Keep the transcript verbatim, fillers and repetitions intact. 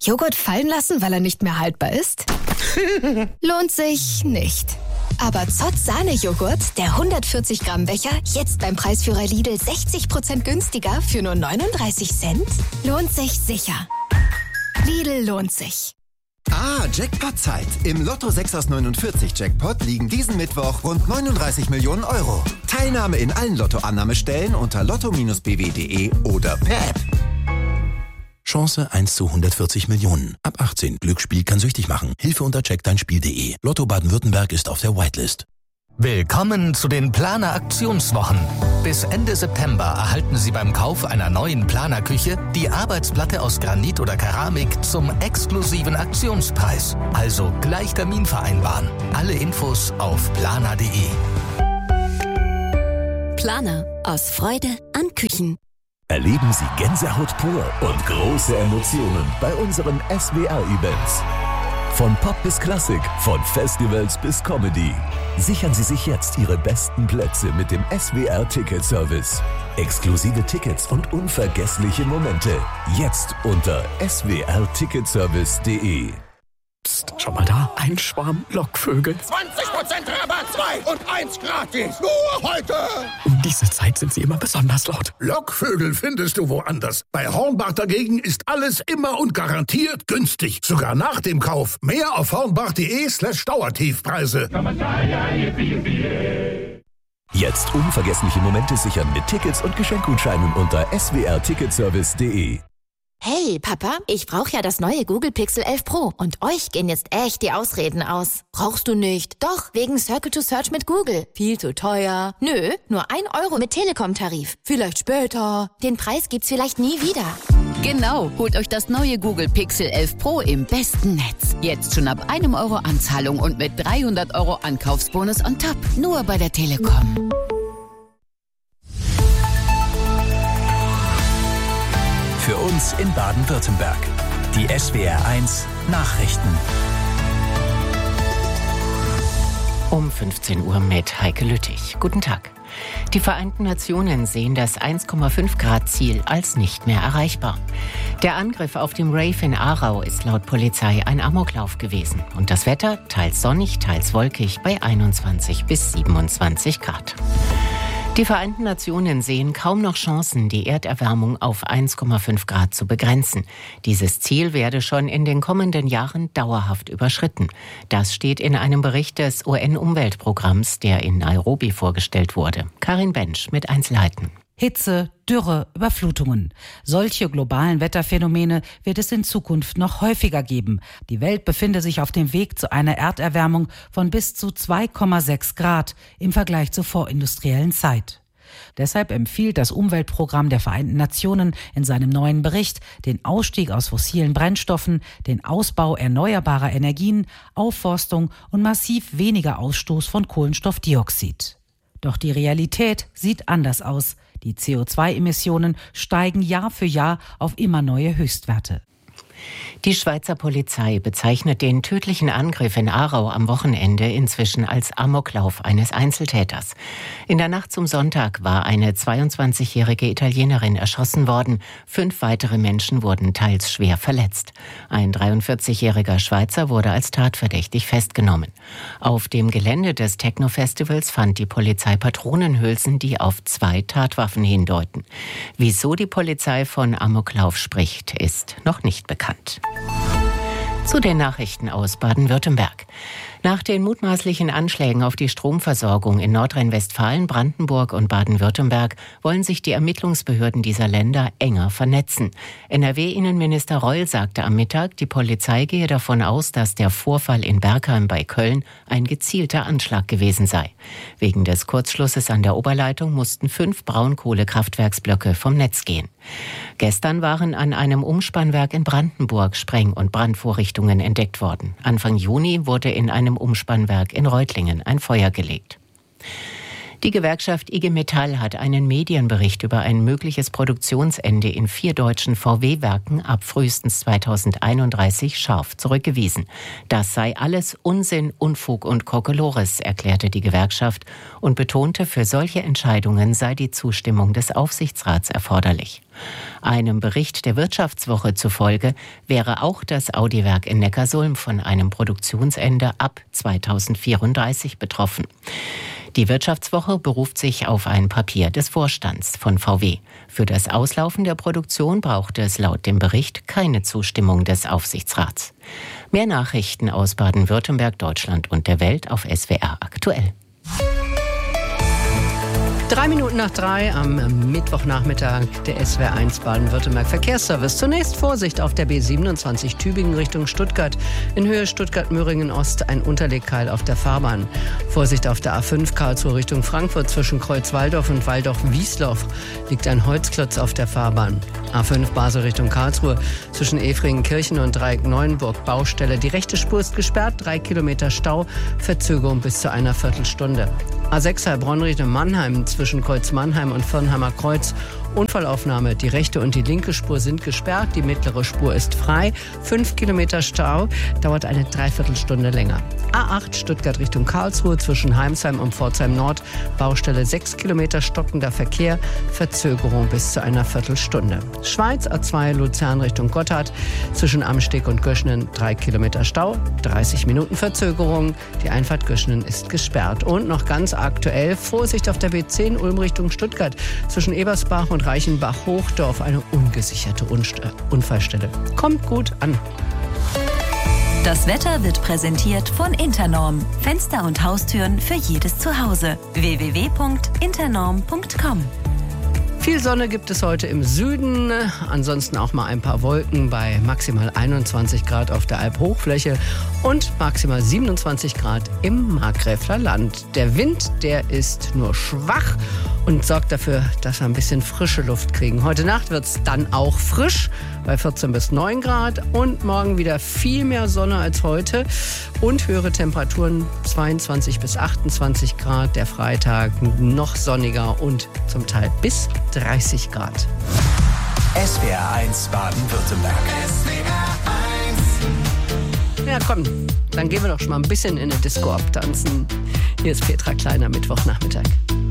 Joghurt fallen lassen, weil er nicht mehr haltbar ist? Lohnt sich nicht. Aber Zott Sahne-Joghurt, der hundertvierzig Gramm Becher, jetzt beim Preisführer Lidl sechzig Prozent günstiger für nur neununddreißig Cent? Lohnt sich sicher. Lidl lohnt sich. Ah, Jackpot-Zeit. Im Lotto sechs aus neunundvierzig Jackpot liegen diesen Mittwoch rund neununddreißig Millionen Euro. Teilnahme in allen Lottoannahmestellen unter lotto Bindestrich b w punkt d e oder per App. Chance eins zu hundertvierzig Millionen. Ab achtzehn. Glücksspiel kann süchtig machen. Hilfe unter check dein spiel punkt d e. Lotto Baden-Württemberg ist auf der Whitelist. Willkommen zu den Planer Aktionswochen. Bis Ende September erhalten Sie beim Kauf einer neuen Planer-Küche die Arbeitsplatte aus Granit oder Keramik zum exklusiven Aktionspreis. Also gleich Termin vereinbaren. Alle Infos auf planer punkt d e. Planer. Aus Freude an Küchen. Erleben Sie Gänsehaut pur und große Emotionen bei unseren S W R-Events. Von Pop bis Klassik, von Festivals bis Comedy. Sichern Sie sich jetzt Ihre besten Plätze mit dem S W R-Ticket-Service. Exklusive Tickets und unvergessliche Momente. Jetzt unter s w r ticketservice punkt d e. Psst, schau mal da, ein Schwarm Lockvögel. zwanzig Prozent Rabatt, zwei und eins gratis. Nur heute. Um diese Zeit sind sie immer besonders laut. Lockvögel findest du woanders. Bei Hornbach dagegen ist alles immer und garantiert günstig. Sogar nach dem Kauf. Mehr auf hornbach punkt d e slash Dauertiefpreise. Jetzt unvergessliche Momente sichern mit Tickets und Geschenkgutscheinen unter s w r ticketservice punkt d e. Hey, Papa, ich brauche ja das neue Google Pixel elf Pro und euch gehen jetzt echt die Ausreden aus. Brauchst du nicht? Doch, wegen Circle to Search mit Google. Viel zu teuer. Nö, nur ein Euro mit Telekom-Tarif. Vielleicht später. Den Preis gibt's vielleicht nie wieder. Genau, holt euch das neue Google Pixel elf Pro im besten Netz. Jetzt schon ab einem Euro Anzahlung und mit dreihundert Euro Ankaufsbonus on top. Nur bei der Telekom. Für uns in Baden-Württemberg. Die S W R eins Nachrichten. Um fünfzehn Uhr mit Heike Lüttich. Guten Tag. Die Vereinten Nationen sehen das eins Komma fünf Grad Ziel als nicht mehr erreichbar. Der Angriff auf dem Rave in Aarau ist laut Polizei ein Amoklauf gewesen. Und das Wetter teils sonnig, teils wolkig bei einundzwanzig bis siebenundzwanzig Grad. Die Vereinten Nationen sehen kaum noch Chancen, die Erderwärmung auf eins Komma fünf Grad zu begrenzen. Dieses Ziel werde schon in den kommenden Jahren dauerhaft überschritten. Das steht in einem Bericht des U N-Umweltprogramms, der in Nairobi vorgestellt wurde. Karin Bensch mit Einzelheiten. Hitze, Dürre, Überflutungen. Solche globalen Wetterphänomene wird es in Zukunft noch häufiger geben. Die Welt befinde sich auf dem Weg zu einer Erderwärmung von bis zu zwei Komma sechs Grad im Vergleich zur vorindustriellen Zeit. Deshalb empfiehlt das Umweltprogramm der Vereinten Nationen in seinem neuen Bericht den Ausstieg aus fossilen Brennstoffen, den Ausbau erneuerbarer Energien, Aufforstung und massiv weniger Ausstoß von Kohlenstoffdioxid. Doch die Realität sieht anders aus. Die C O zwei Emissionen steigen Jahr für Jahr auf immer neue Höchstwerte. Die Schweizer Polizei bezeichnet den tödlichen Angriff in Aarau am Wochenende inzwischen als Amoklauf eines Einzeltäters. In der Nacht zum Sonntag war eine zweiundzwanzigjährige Italienerin erschossen worden. Fünf weitere Menschen wurden teils schwer verletzt. Ein dreiundvierzigjähriger Schweizer wurde als tatverdächtig festgenommen. Auf dem Gelände des Techno-Festivals fand die Polizei Patronenhülsen, die auf zwei Tatwaffen hindeuten. Wieso die Polizei von Amoklauf spricht, ist noch nicht bekannt. Zu den Nachrichten aus Baden-Württemberg. Nach den mutmaßlichen Anschlägen auf die Stromversorgung in Nordrhein-Westfalen, Brandenburg und Baden-Württemberg wollen sich die Ermittlungsbehörden dieser Länder enger vernetzen. N R W-Innenminister Reul sagte am Mittag, die Polizei gehe davon aus, dass der Vorfall in Bergheim bei Köln ein gezielter Anschlag gewesen sei. Wegen des Kurzschlusses an der Oberleitung mussten fünf Braunkohlekraftwerksblöcke vom Netz gehen. Gestern waren an einem Umspannwerk in Brandenburg Spreng- und Brandvorrichtungen entdeckt worden. Anfang Juni wurde in einem Umspannwerk in Reutlingen ein Feuer gelegt. Die Gewerkschaft I G Metall hat einen Medienbericht über ein mögliches Produktionsende in vier deutschen V W-Werken ab frühestens zweitausendeinunddreißig scharf zurückgewiesen. Das sei alles Unsinn, Unfug und Kokolores, erklärte die Gewerkschaft und betonte, für solche Entscheidungen sei die Zustimmung des Aufsichtsrats erforderlich. Einem Bericht der Wirtschaftswoche zufolge wäre auch das Audi-Werk in Neckarsulm von einem Produktionsende ab zweitausendvierunddreißig betroffen. Die Wirtschaftswoche beruft sich auf ein Papier des Vorstands von V W. Für das Auslaufen der Produktion brauchte es laut dem Bericht keine Zustimmung des Aufsichtsrats. Mehr Nachrichten aus Baden-Württemberg, Deutschland und der Welt auf S W R aktuell. Drei Minuten nach drei am Mittwochnachmittag der S W R eins Baden-Württemberg Verkehrsservice. Zunächst Vorsicht auf der B siebenundzwanzig Tübingen Richtung Stuttgart. In Höhe Stuttgart-Möhringen Ost ein Unterlegkeil auf der Fahrbahn. Vorsicht auf der A fünf Karlsruhe Richtung Frankfurt zwischen Kreuz-Walldorf und Walldorf-Wiesloch liegt ein Holzklotz auf der Fahrbahn. A fünf Basel Richtung Karlsruhe zwischen Efringenkirchen und Dreieck-Neuenburg Baustelle. Die rechte Spur ist gesperrt, drei Kilometer Stau, Verzögerung bis zu einer Viertelstunde. A sechs Heilbronn Richtung Mannheim zwischen Kreuz-Mannheim und Firnheimer Kreuz. Unfallaufnahme. Die rechte und die linke Spur sind gesperrt. Die mittlere Spur ist frei. Fünf Kilometer Stau. Dauert eine Dreiviertelstunde länger. A acht Stuttgart Richtung Karlsruhe zwischen Heimsheim und Pforzheim Nord. Baustelle sechs Kilometer stockender Verkehr. Verzögerung bis zu einer Viertelstunde. Schweiz A zwei Luzern Richtung Gotthard zwischen Amsteg und Göschenen. Drei Kilometer Stau. dreißig Minuten Verzögerung. Die Einfahrt Göschenen ist gesperrt. Und noch ganz aktuell Vorsicht auf der B zehn Ulm Richtung Stuttgart zwischen Ebersbach und Reichenbach-Hochdorf, eine ungesicherte Unfallstelle. Kommt gut an. Das Wetter wird präsentiert von Internorm. Fenster und Haustüren für jedes Zuhause. w w w punkt internorm punkt com. Viel Sonne gibt es heute im Süden, ansonsten auch mal ein paar Wolken bei maximal einundzwanzig Grad auf der Alphochfläche und maximal siebenundzwanzig Grad im Markgräfler Land. Der Wind, der ist nur schwach und sorgt dafür, dass wir ein bisschen frische Luft kriegen. Heute Nacht wird es dann auch frisch bei vierzehn bis neun Grad und morgen wieder viel mehr Sonne als heute und höhere Temperaturen zweiundzwanzig bis achtundzwanzig Grad. Der Freitag noch sonniger und zum Teil bis dreißig Grad. S W R eins Baden-Württemberg. S W R eins. Ja komm, dann gehen wir doch schon mal ein bisschen in eine Disco abtanzen. Hier ist Petra Kleiner, Mittwochnachmittag.